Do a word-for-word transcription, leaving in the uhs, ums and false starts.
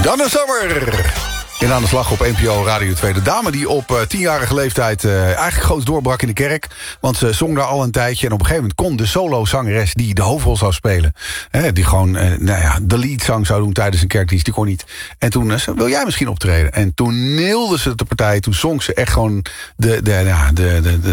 Donna Summer. In Aan de Slag op N P O Radio twee. De dame die op uh, tienjarige leeftijd uh, eigenlijk groot doorbrak in de kerk. Want ze zong daar al een tijdje. En op een gegeven moment kon de solozangeres die de hoofdrol zou spelen. Hè, die gewoon uh, nou ja, de leadzang zou doen tijdens een kerkdienst. Die kon niet. En toen uh, wil jij misschien optreden. En toen neelde ze de partij. Toen zong ze echt gewoon de, de, ja, de, de, de,